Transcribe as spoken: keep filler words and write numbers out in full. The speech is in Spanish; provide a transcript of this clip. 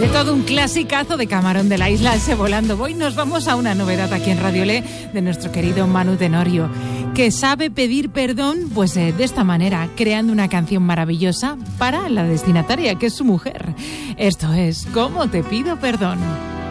De todo un clasicazo de Camarón de la Isla, ese Volando Voy. Nos vamos a una novedad aquí en Radio Le de nuestro querido Manu Tenorio, que sabe pedir perdón pues eh, de esta manera, creando una canción maravillosa para la destinataria, que es su mujer. Esto es ¿Cómo te pido perdón?